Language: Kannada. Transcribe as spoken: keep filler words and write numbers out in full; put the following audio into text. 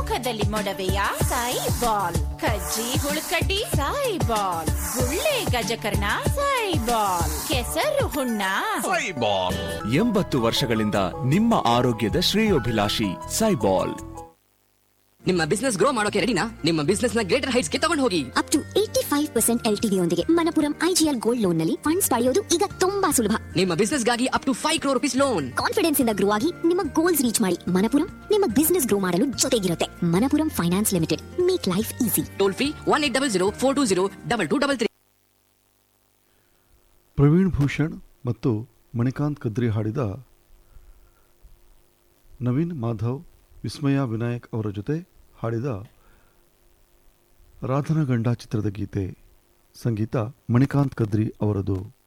ಮುಖದಲ್ಲಿ ಮೊಡವೆಯ ಸಾಯಿ ಬಾಲ್, ಕಜ್ಜಿ ಹುಳುಕಡ್ಡಿ ಸಾಯಿ ಬಾಲ್, ಗುಳ್ಳೆ ಗಜಕರ್ಣ ಸಾಯಿ ಬಾಲ್, ಕೆಸರು ಹುಣ್ಣ ಸಾಯಿ ಬಾಲ್. ಎಂಬತ್ತು ವರ್ಷಗಳಿಂದ ನಿಮ್ಮ ಆರೋಗ್ಯದ ಶ್ರೇಯೋಭಿಲಾಷಿ ಸೈಬಾಲ್. ನಿಮ್ಮ ಬಿಸ್ನೆಸ್ ಗ್ರೋ ಮಾಡೋಕೆ ರೆಡಿನಾ? ನಿಮ್ಮ ಬಿಸ್ನೆಸ್ ನ ಗ್ರೇಟರ್ ಹೈಟ್ಸ್ ಗೆ ತಗೊಂಡು ಹೋಗಿ. Up to eighty five percent L T D ಯೊಂದಿಗೆ ಮಣಪುರಂ ಐಜಿಎಲ್ ಗೋಲ್ಡ್ ಲೋನ್ ನಲ್ಲಿ ಫಂಡ್ಸ್ ಪಡೆಯೋದು ಈಗ ತುಂಬಾ ಸುಲಭ. ನಿಮ್ಮ ಬಿಸ್ನೆಸ್ ಗಾಗಿ up to five crore rupees loan. Confidence ಇಂದ ಗ್ರೋ ಆಗಿ ನಿಮ್ಮ ಗೋಲ್ಸ್ ರೀಚ್ ಮಾಡಿ. ಮಣಪುರಂ ನಿಮ್ಮ ಬಿಸ್ನೆಸ್ ಗ್ರೋ ಮಾಡಲು ಜೊತೆಗಿರುತ್ತೆ. Manappuram finance limited, make life easy. Toll free one eight double zero four two zero double two double three. Praveen Bhushan ಮತ್ತು ಮಣಿಕಾಂತ್ ಕದ್ರಿ ಹಾಡಿದ ನವೀನ್ ಮಾಧವ್, ವಿಸ್ಮಯ ವಿನಾಯಕ್ ಅವರ ಜೊತೆ ಹಾಡಿದ ರಾಧನಗಂಡ ಚಿತ್ರದ ಗೀತೆ. ಸಂಗೀತ ಮಣಿಕಾಂತ್ ಕದ್ರಿ ಅವರದು.